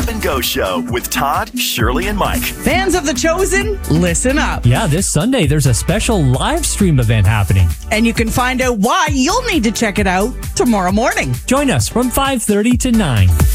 Up and Go Show with Todd, Shirley, and Mike. Fans of The Chosen, listen up. Yeah, this Sunday there's a special live stream event happening. And you can find out why you'll need to check it out tomorrow morning. Join us from 5:30 to 9.